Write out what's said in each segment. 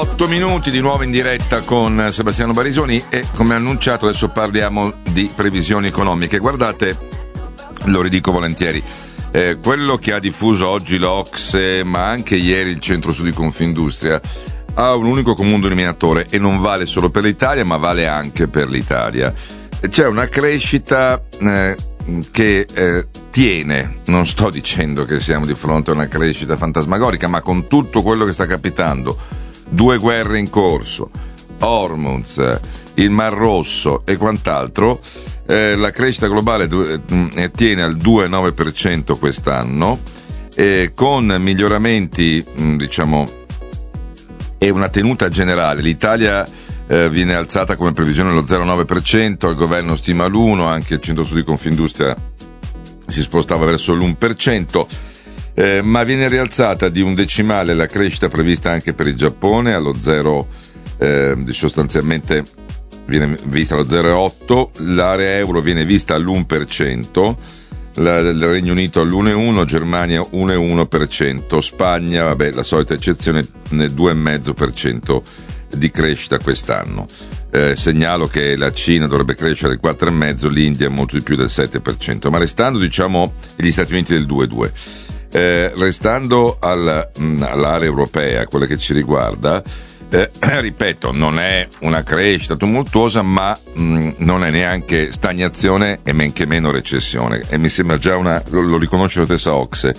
8 minuti di nuovo in diretta con Sebastiano Barisoni e, come annunciato, adesso parliamo di previsioni economiche. Guardate, lo ridico volentieri, quello che ha diffuso oggi l'Ocse, ma anche ieri il Centro Studi Confindustria, ha un unico comune denominatore e non vale solo per l'Italia, ma vale anche per l'Italia. C'è una crescita che tiene, non sto dicendo che siamo di fronte a una crescita fantasmagorica, ma con tutto quello che sta capitando, 2 guerre in corso, Hormuz, il Mar Rosso e quant'altro, la crescita globale tiene al 2,9% quest'anno, con miglioramenti, diciamo, e una tenuta generale. L'Italia viene alzata come previsione allo 0,9%, il governo stima l'1%, anche il Centro Studi Confindustria si spostava verso l'1%, ma viene rialzata di un decimale la crescita prevista anche per il Giappone allo 0, sostanzialmente viene vista allo 0,8%, l'area euro viene vista all'1%, il Regno Unito all'1,1%, Germania 1,1%, Spagna, vabbè, la solita eccezione, nel 2,5% di crescita quest'anno. Segnalo che la Cina dovrebbe crescere del 4,5%, l'India molto di più del 7%, ma restando, diciamo, gli Stati Uniti del 2,2%. Restando all'area europea, quella che ci riguarda, ripeto, non è una crescita tumultuosa, ma non è neanche stagnazione e men che meno recessione, e mi sembra già lo riconosce la stessa Ocse,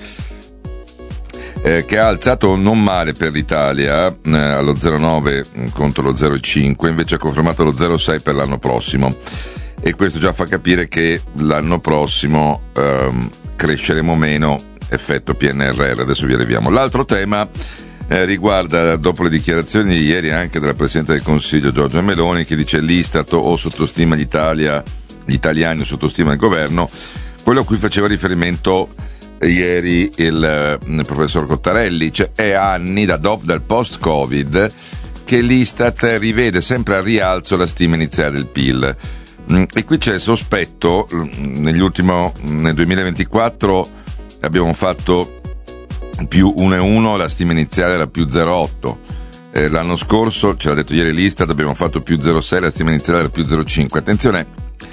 che ha alzato non male per l'Italia allo 0,9 contro lo 0,5, invece ha confermato lo 0,6 per l'anno prossimo, e questo già fa capire che l'anno prossimo cresceremo meno, effetto PNRR. Adesso vi arriviamo. L'altro tema riguarda, dopo le dichiarazioni di ieri anche della Presidente del Consiglio Giorgia Meloni, che dice l'Istat o sottostima l'Italia, gli italiani o sottostima il governo, quello a cui faceva riferimento ieri il professor Cottarelli, cioè è anni dal post-Covid che l'Istat rivede sempre al rialzo la stima iniziale del PIL, e qui c'è il sospetto. Nel 2024 abbiamo fatto più 1,1, la stima iniziale era più 0,8, l'anno scorso, ce l'ha detto ieri l'Istat, abbiamo fatto più 0,6, la stima iniziale era più 0,5. Attenzione,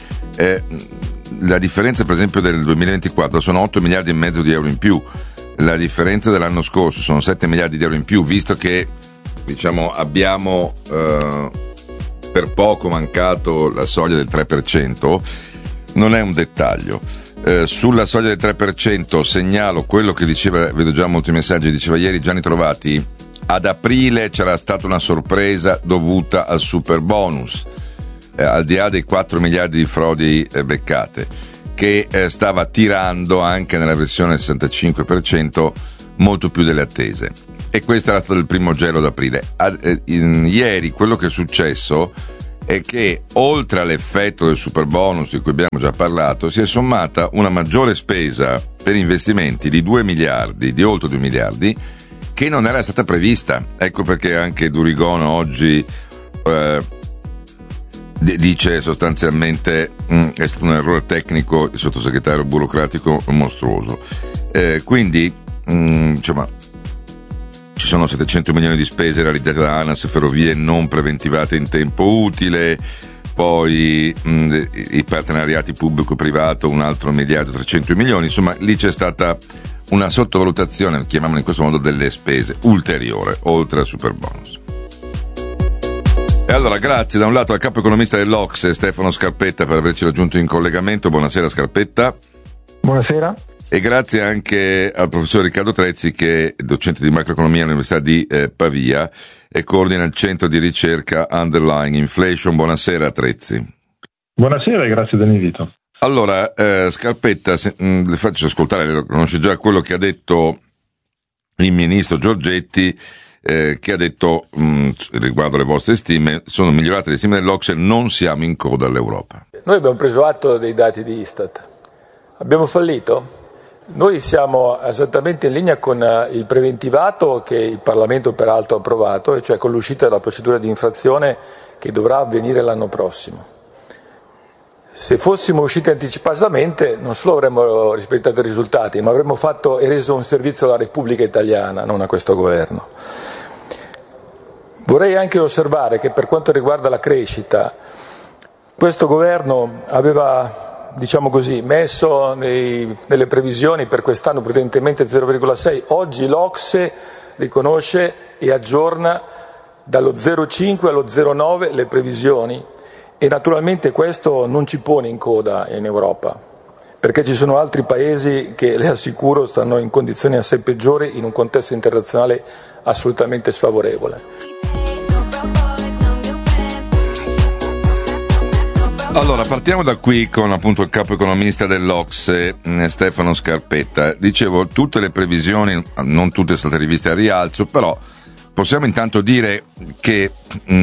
la differenza per esempio del 2024 sono 8 miliardi e mezzo di euro in più, la differenza dell'anno scorso sono 7 miliardi di euro in più, visto che, diciamo, abbiamo per poco mancato la soglia del 3%, non è un dettaglio. Sulla soglia del 3% segnalo quello che diceva, vedo già molti messaggi, diceva ieri Gianni Trovati: ad aprile c'era stata una sorpresa dovuta al super bonus, al di là dei 4 miliardi di frodi beccate, che stava tirando anche nella versione del 65% molto più delle attese, e questo era stato il primo gelo d'aprile. Ieri quello che è successo è che, oltre all'effetto del super bonus di cui abbiamo già parlato, si è sommata una maggiore spesa per investimenti di 2 miliardi, di oltre 2 miliardi, che non era stata prevista. Ecco perché anche Durigon oggi dice sostanzialmente è stato un errore tecnico, il sottosegretario burocratico mostruoso. Quindi insomma, ci sono 700 milioni di spese realizzate da ANAS e Ferrovie non preventivate in tempo utile, poi i partenariati pubblico-privato un altro miliardo 300 milioni, insomma lì c'è stata una sottovalutazione, chiamiamola in questo modo, delle spese ulteriore, oltre al super bonus. E allora grazie da un lato al capo economista dell'Ocse, Stefano Scarpetta, per averci raggiunto in collegamento. Buonasera Scarpetta. Buonasera. E grazie anche al professor Riccardo Trezzi, che è docente di macroeconomia all'Università di Pavia e coordina il centro di ricerca Underlying Inflation. Buonasera Trezzi. Buonasera e grazie dell'invito. Allora, Scarpetta, le faccio ascoltare, lo conosce già, quello che ha detto il ministro Giorgetti, che ha detto riguardo alle vostre stime: sono migliorate le stime dell'Ocse, non siamo in coda all'Europa. Noi abbiamo preso atto dei dati di Istat. Abbiamo fallito? Noi siamo esattamente in linea con il preventivato che il Parlamento peraltro ha approvato, e cioè con l'uscita della procedura di infrazione che dovrà avvenire l'anno prossimo. Se fossimo usciti anticipatamente non solo avremmo rispettato i risultati, ma avremmo fatto e reso un servizio alla Repubblica Italiana, non a questo governo. Vorrei anche osservare che per quanto riguarda la crescita, questo governo aveva, diciamo così, messo nelle previsioni per quest'anno prudentemente 0,6. Oggi l'Ocse riconosce e aggiorna dallo 0,5 allo 0,9 le previsioni, e naturalmente questo non ci pone in coda in Europa, perché ci sono altri paesi che, le assicuro, stanno in condizioni assai peggiori in un contesto internazionale assolutamente sfavorevole. Allora, partiamo da qui con appunto il capo economista dell'Ocse, Stefano Scarpetta. Dicevo, tutte le previsioni, non tutte sono state riviste a rialzo, però possiamo intanto dire che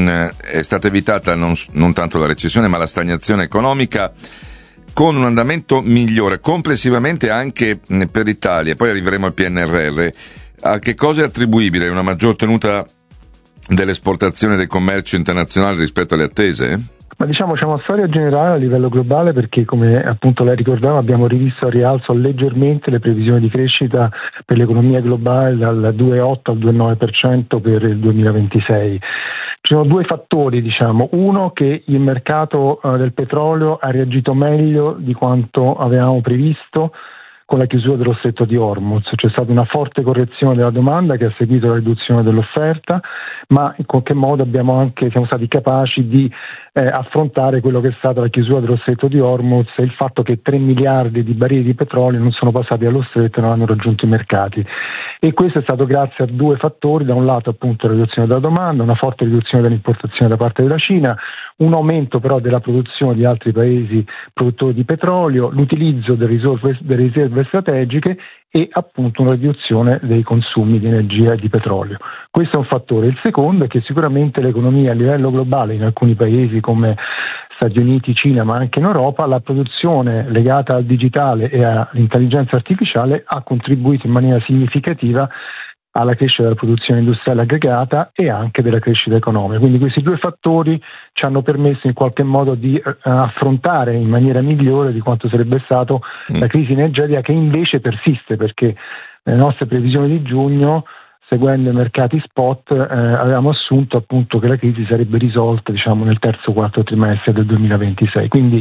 è stata evitata non tanto la recessione ma la stagnazione economica, con un andamento migliore complessivamente anche per l'Italia. Poi arriveremo al PNRR. A che cosa è attribuibile una maggior tenuta dell'esportazione e del commercio internazionale rispetto alle attese? Ma diciamo c'è una storia generale a livello globale, perché come appunto lei ricordava abbiamo rivisto a rialzo leggermente le previsioni di crescita per l'economia globale dal 2,8 al 2,9% per il 2026. Ci sono due fattori, diciamo. Uno, che il mercato del petrolio ha reagito meglio di quanto avevamo previsto con la chiusura dello stretto di Hormuz. C'è stata una forte correzione della domanda che ha seguito la riduzione dell'offerta, ma in qualche modo siamo stati capaci di affrontare quello che è stata la chiusura dello stretto di Hormuz e il fatto che 3 miliardi di barili di petrolio non sono passati allo stretto e non hanno raggiunto i mercati. E questo è stato grazie a due fattori: da un lato appunto la riduzione della domanda, una forte riduzione dell'importazione da parte della Cina, un aumento però della produzione di altri paesi produttori di petrolio, l'utilizzo delle riserve strategiche e appunto una riduzione dei consumi di energia e di petrolio. Questo è un fattore. Il secondo è che sicuramente l'economia a livello globale, in alcuni paesi come Stati Uniti, Cina, ma anche in Europa, la produzione legata al digitale e all'intelligenza artificiale ha contribuito in maniera significativa alla crescita della produzione industriale aggregata e anche della crescita economica. Quindi questi due fattori ci hanno permesso in qualche modo di affrontare in maniera migliore di quanto sarebbe stato la crisi energetica, che invece persiste, perché nelle nostre previsioni di giugno, seguendo i mercati spot, avevamo assunto appunto che la crisi sarebbe risolta, diciamo, nel terzo quarto trimestre del 2026. Quindi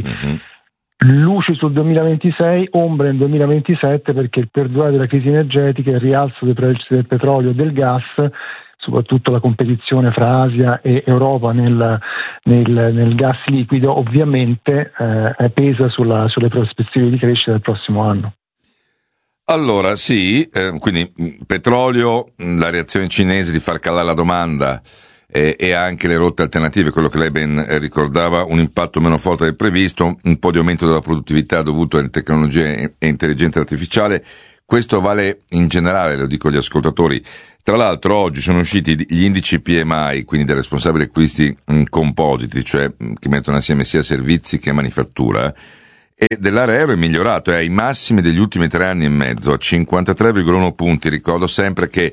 luci sul 2026, ombre nel 2027, perché il perdurare della crisi energetica, il rialzo dei prezzi del petrolio e del gas, soprattutto la competizione fra Asia e Europa nel gas liquido, ovviamente pesa sulle prospettive di crescita del prossimo anno. Allora sì, quindi petrolio, la reazione cinese di far calare la domanda e anche le rotte alternative, quello che lei ben ricordava, un impatto meno forte del previsto, un po' di aumento della produttività dovuto alle tecnologie e intelligenza artificiale. Questo vale in generale, lo dico agli ascoltatori. Tra l'altro oggi sono usciti gli indici PMI, quindi dei responsabili acquisti compositi, cioè che mettono assieme sia servizi che manifattura, e dell'area euro è migliorato, è ai massimi degli ultimi 3 anni e mezzo, a 53,1 punti. Ricordo sempre che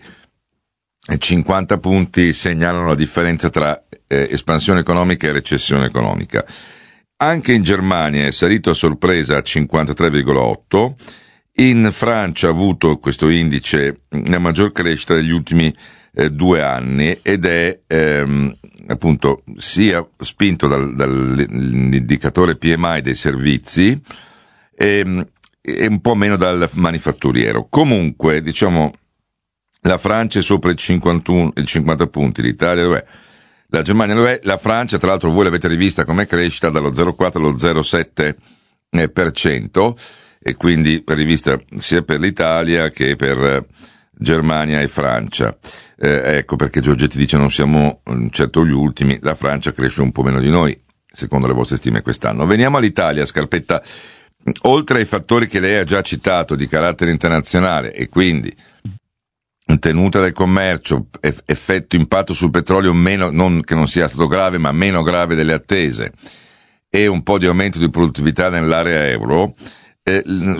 50 punti segnalano la differenza tra espansione economica e recessione economica. Anche in Germania è salito a sorpresa a 53,8. In Francia ha avuto questo indice la maggior crescita degli ultimi 2 anni ed è appunto sia spinto dall'indicatore PMI dei servizi e un po' meno dal manifatturiero. Comunque, diciamo, la Francia è sopra il 50 punti, l'Italia lo è, la Germania lo è, la Francia, tra l'altro voi l'avete rivista come crescita dallo 0,4 allo 0,7%, e quindi rivista sia per l'Italia che per Germania e Francia. Ecco perché Giorgetti dice non siamo certo gli ultimi, la Francia cresce un po' meno di noi, secondo le vostre stime quest'anno. Veniamo all'Italia, Scarpetta. Oltre ai fattori che lei ha già citato di carattere internazionale e quindi tenuta del commercio, effetto impatto sul petrolio non che non sia stato grave ma meno grave delle attese, e un po' di aumento di produttività nell'area euro,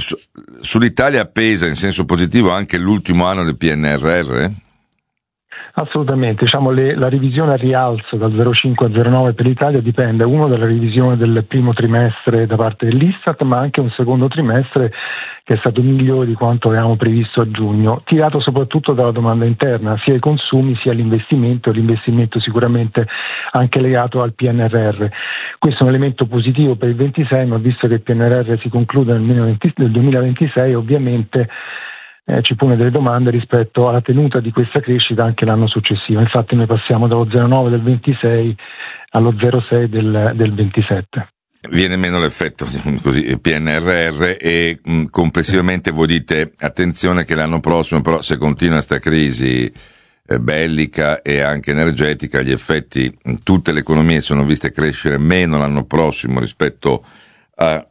sull'Italia pesa in senso positivo anche l'ultimo anno del PNRR? Assolutamente, diciamo la revisione a rialzo dal 0,5 a 0,9 per l'Italia dipende uno dalla revisione del primo trimestre da parte dell'Istat, ma anche un secondo trimestre che è stato migliore di quanto avevamo previsto a giugno, tirato soprattutto dalla domanda interna, sia i consumi sia l'investimento sicuramente anche legato al PNRR. Questo è un elemento positivo per il 26, ma visto che il PNRR si conclude nel 2026, ovviamente ci pone delle domande rispetto alla tenuta di questa crescita anche l'anno successivo. Infatti noi passiamo dallo 0,9 del 26 allo 0,6 del 27. Viene meno l'effetto così PNRR e complessivamente voi dite attenzione che l'anno prossimo però se continua questa crisi bellica e anche energetica gli effetti tutte le economie sono viste crescere meno l'anno prossimo rispetto a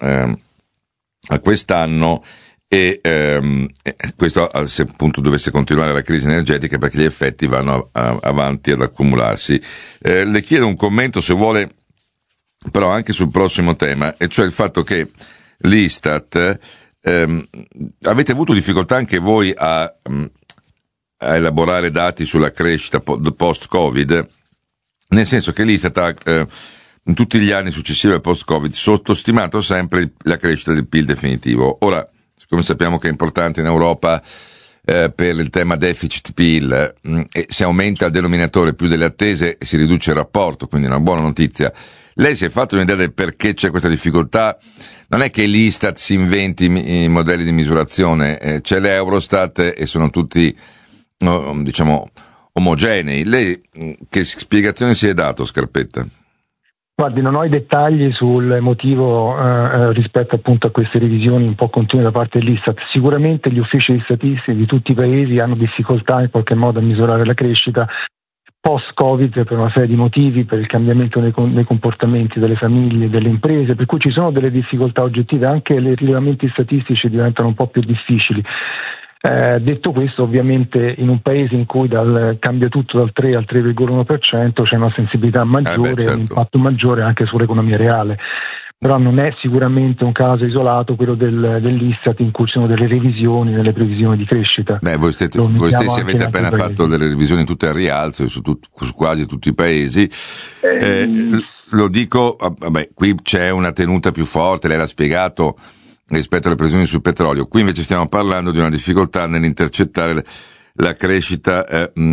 quest'anno. E questo se appunto dovesse continuare la crisi energetica perché gli effetti vanno avanti ad accumularsi. Le chiedo un commento se vuole però anche sul prossimo tema, e cioè il fatto che l'Istat avete avuto difficoltà anche voi a elaborare dati sulla crescita post-Covid, nel senso che l'Istat ha in tutti gli anni successivi al post-Covid sottostimato sempre la crescita del PIL definitivo. Ora, come sappiamo che è importante in Europa per il tema deficit-PIL, e se aumenta il denominatore più delle attese si riduce il rapporto, quindi è una buona notizia. Lei si è fatto un'idea del perché c'è questa difficoltà? Non è che l'Istat si inventi i modelli di misurazione, c'è l'Eurostat e sono tutti, diciamo, omogenei. Lei che spiegazione si è dato, Scarpetta? Guardi, non ho i dettagli sul motivo rispetto appunto a queste revisioni un po' continue da parte dell'Istat. Sicuramente gli uffici di statistica di tutti i paesi hanno difficoltà in qualche modo a misurare la crescita post-Covid per una serie di motivi, per il cambiamento nei comportamenti delle famiglie e delle imprese, per cui ci sono delle difficoltà oggettive, anche i rilevamenti statistici diventano un po' più difficili. Detto questo, ovviamente in un paese in cui cambia tutto dal 3 al 3,1% c'è una sensibilità maggiore e un impatto maggiore anche sull'economia reale. Però non è sicuramente un caso isolato quello dell'Istat in cui ci sono delle revisioni nelle previsioni di crescita. Voi stessi avete appena fatto delle revisioni tutte a rialzo su quasi tutti i paesi. Lo dico, qui c'è una tenuta più forte, lei l'ha spiegato, rispetto alle previsioni sul petrolio. Qui invece stiamo parlando di una difficoltà nell'intercettare la crescita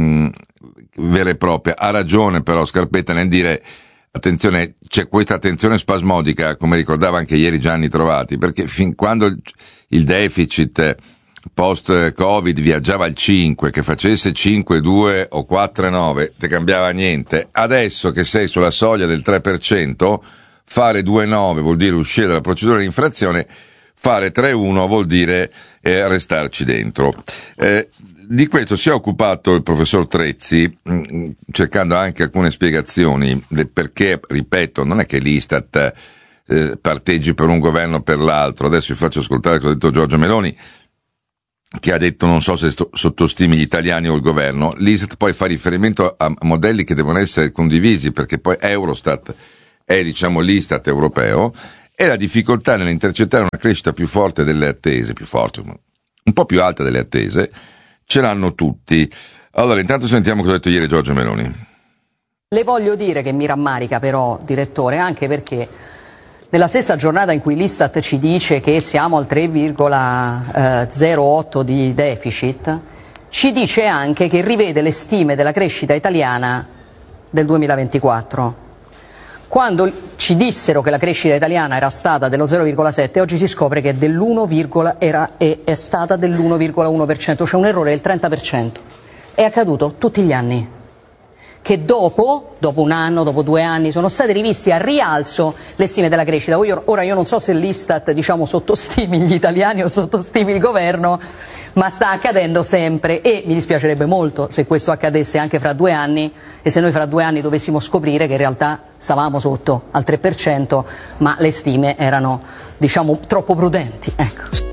vera e propria. Ha ragione però Scarpetta nel dire attenzione, c'è questa attenzione spasmodica, come ricordava anche ieri Gianni Trovati, perché fin quando il deficit post-Covid viaggiava al 5, che facesse 5,2 o 4,9 te cambiava niente. Adesso che sei sulla soglia del 3%, fare 2,9 vuol dire uscire dalla procedura di infrazione, fare 3,1 vuol dire restarci dentro. Di questo si è occupato il professor Trezzi, cercando anche alcune spiegazioni del perché, ripeto, non è che l'Istat parteggi per un governo o per l'altro. Adesso vi faccio ascoltare cosa ha detto Giorgia Meloni, che ha detto non so se sottostimi gli italiani o il governo. L'Istat poi fa riferimento a modelli che devono essere condivisi, perché poi Eurostat è, diciamo, l'Istat europeo, e la difficoltà nell'intercettare una crescita più forte delle attese, un po' più alta delle attese, ce l'hanno tutti. Allora, intanto sentiamo cosa ha detto ieri Giorgia Meloni. Le voglio dire che mi rammarica però, direttore, anche perché nella stessa giornata in cui l'Istat ci dice che siamo al 3,08 di deficit, ci dice anche che rivede le stime della crescita italiana del 2024. Quando ci dissero che la crescita italiana era stata dello 0,7, oggi si scopre che è è stata dell'1,1%, cioè un errore del 30%. È accaduto tutti gli anni. Che dopo un anno, dopo 2 anni, sono state rivisti a rialzo le stime della crescita. Ora io non so se l'Istat, diciamo, sottostimi gli italiani o sottostimi il governo, ma sta accadendo sempre e mi dispiacerebbe molto se questo accadesse anche fra 2 anni e se noi fra 2 anni dovessimo scoprire che in realtà stavamo sotto al 3%, ma le stime erano, diciamo, troppo prudenti. Ecco.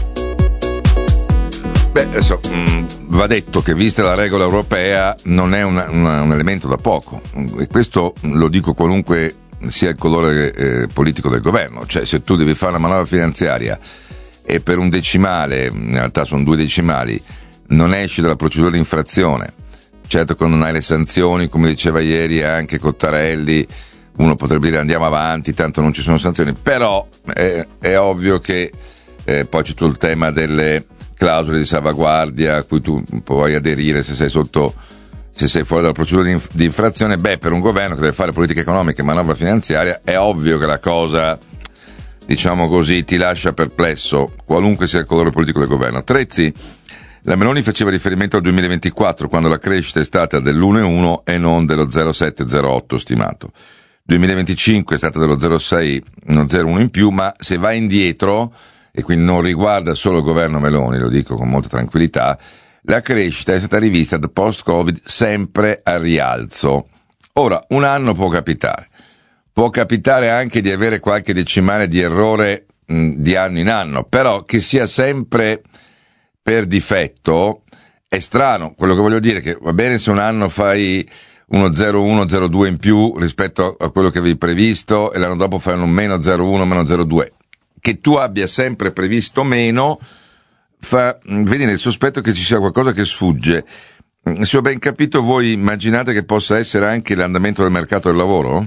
Adesso va detto che vista la regola europea non è un elemento da poco, e questo lo dico qualunque sia il colore politico del governo. Cioè, se tu devi fare una manovra finanziaria e per un decimale, in realtà sono 2 decimali, non esci dalla procedura di infrazione, certo quando non hai le sanzioni, come diceva ieri anche Cottarelli, uno potrebbe dire andiamo avanti, tanto non ci sono sanzioni, però è ovvio che poi c'è tutto il tema delle clausole di salvaguardia a cui tu puoi aderire se sei fuori dalla procedura di infrazione. Per un governo che deve fare politica economica e manovra finanziaria è ovvio che la cosa, diciamo così, ti lascia perplesso, qualunque sia il colore politico del governo. Trezzi, la Meloni faceva riferimento al 2024, quando la crescita è stata dell'1,1 e non dello 0,7-0,8 stimato. 2025 è stata dello 0,6, uno 0,1 in più, ma se va indietro, e quindi non riguarda solo il governo Meloni, lo dico con molta tranquillità, la crescita è stata rivista da post-Covid sempre a rialzo. Ora, un anno può capitare anche di avere qualche decimale di errore di anno in anno, però che sia sempre per difetto è strano. Quello che voglio dire è che va bene se un anno fai uno 0,1, 0,2 in più rispetto a quello che avevi previsto e l'anno dopo fai un meno 0,1, meno 0,2. Che tu abbia sempre previsto meno fa venire il sospetto che ci sia qualcosa che sfugge. Se ho ben capito, voi immaginate che possa essere anche l'andamento del mercato del lavoro?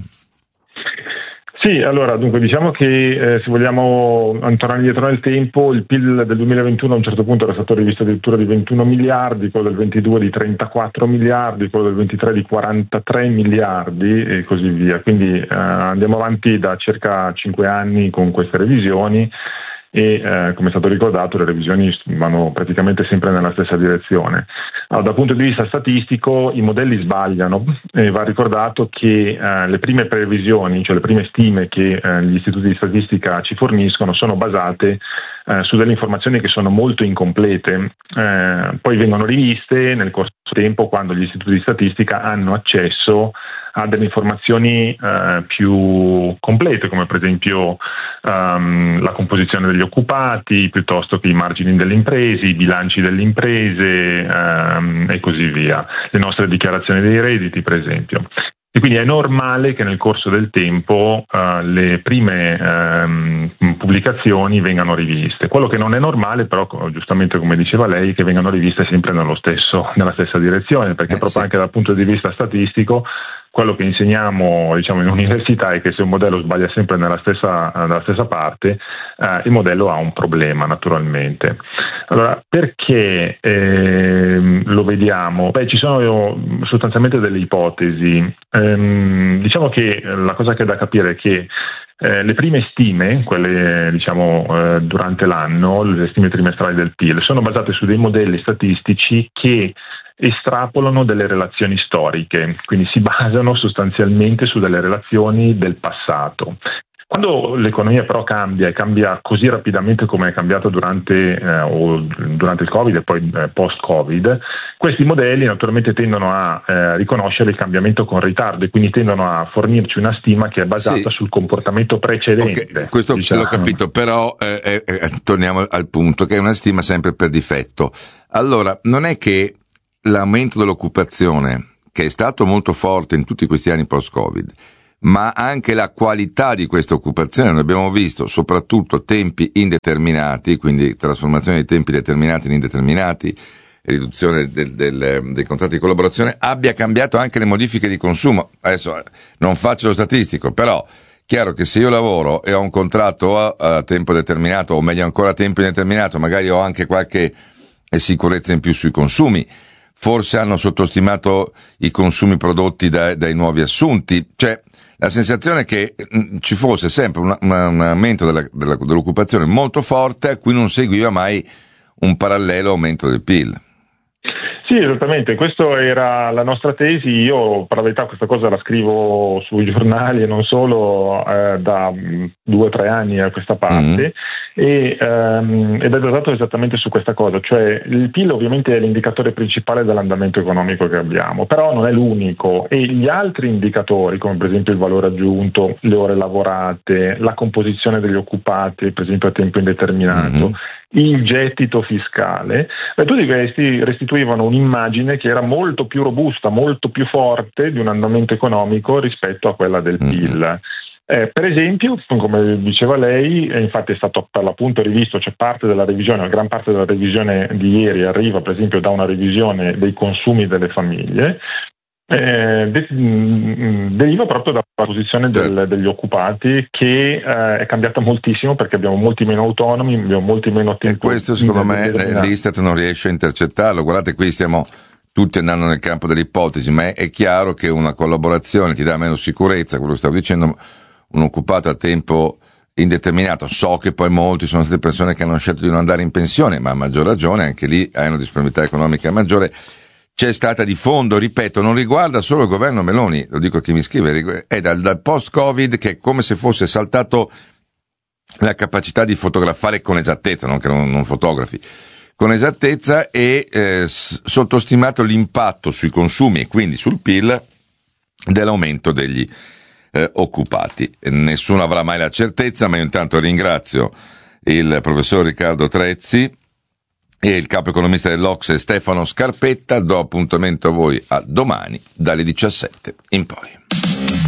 Sì, allora, dunque diciamo che se vogliamo tornare indietro nel tempo, il PIL del 2021 a un certo punto era stato rivisto addirittura di 21 miliardi, quello del 22 di 34 miliardi, quello del 23 di 43 miliardi e così via. Quindi andiamo avanti da circa 5 anni con queste revisioni e come è stato ricordato le revisioni vanno praticamente sempre nella stessa direzione. Allora, dal punto di vista statistico i modelli sbagliano e va ricordato che le prime previsioni, cioè le prime stime che gli istituti di statistica ci forniscono sono basate su delle informazioni che sono molto incomplete, poi vengono riviste nel corso del tempo quando gli istituti di statistica hanno accesso a delle informazioni più complete, come per esempio la composizione degli occupati, piuttosto che i margini delle imprese, i bilanci delle imprese e così via, le nostre dichiarazioni dei redditi per esempio. E quindi è normale che nel corso del tempo le prime pubblicazioni vengano riviste. Quello che non è normale, però, giustamente come diceva lei, che vengano riviste sempre nella stessa direzione, perché proprio anche dal punto di vista statistico quello che insegniamo, diciamo, in università è che se un modello sbaglia sempre nella stessa parte, il modello ha un problema naturalmente. Allora, perché lo vediamo? Ci sono sostanzialmente delle ipotesi. Diciamo che la cosa che è da capire è che le prime stime, quelle durante l'anno, le stime trimestrali del PIL, sono basate su dei modelli statistici che estrapolano delle relazioni storiche, quindi si basano sostanzialmente su delle relazioni del passato. Quando l'economia però cambia e cambia così rapidamente come è cambiato durante il Covid e poi post-Covid, questi modelli naturalmente tendono a riconoscere il cambiamento con ritardo e quindi tendono a fornirci una stima che è basata sul comportamento precedente. Okay, questo l'ho capito, però torniamo al punto che è una stima sempre per difetto. Allora, non è che l'aumento dell'occupazione, che è stato molto forte in tutti questi anni post-Covid, ma anche la qualità di questa occupazione, noi abbiamo visto soprattutto tempi indeterminati, quindi trasformazione di tempi determinati in indeterminati, riduzione dei contratti di collaborazione, abbia cambiato anche le modifiche di consumo. Adesso non faccio lo statistico, però chiaro che se io lavoro e ho un contratto a tempo determinato, o meglio ancora a tempo indeterminato, magari ho anche qualche sicurezza in più sui consumi. Forse hanno sottostimato i consumi prodotti dai nuovi assunti, cioè la sensazione è che ci fosse sempre un aumento dell'occupazione molto forte a cui non seguiva mai un parallelo aumento del PIL. Sì, esattamente, questa era la nostra tesi. Io per la verità questa cosa la scrivo sui giornali e non solo da 2 o 3 anni a questa parte ed è basato esattamente su questa cosa, cioè il PIL ovviamente è l'indicatore principale dell'andamento economico che abbiamo, però non è l'unico e gli altri indicatori come per esempio il valore aggiunto, le ore lavorate, la composizione degli occupati per esempio a tempo indeterminato, il gettito fiscale, tutti questi restituivano un'immagine che era molto più robusta, molto più forte di un andamento economico rispetto a quella del PIL. Per esempio, come diceva lei, infatti è stato per l'appunto rivisto, c'è parte della revisione, una gran parte della revisione di ieri arriva per esempio da una revisione dei consumi delle famiglie, deriva proprio dalla posizione degli occupati che è cambiata moltissimo, perché abbiamo molti meno autonomi, abbiamo molti meno tempo. E questo secondo me l'Istat non riesce a intercettarlo. Guardate, qui stiamo tutti andando nel campo delle ipotesi, ma è chiaro che una collaborazione ti dà meno sicurezza, quello che stavo dicendo, un occupato a tempo indeterminato. So che poi molti sono state persone che hanno scelto di non andare in pensione, ma a maggior ragione anche lì hai una disponibilità economica maggiore. C'è stata di fondo, ripeto, non riguarda solo il governo Meloni, lo dico a chi mi scrive, è dal post-Covid che è come se fosse saltato la capacità di fotografare con esattezza, non che non fotografi, con esattezza, e sottostimato l'impatto sui consumi e quindi sul PIL dell'aumento degli occupati. Nessuno avrà mai la certezza, ma io intanto ringrazio il professor Riccardo Trezzi e il capo economista dell'Ocse Stefano Scarpetta. Do appuntamento a voi a domani dalle 17 in poi.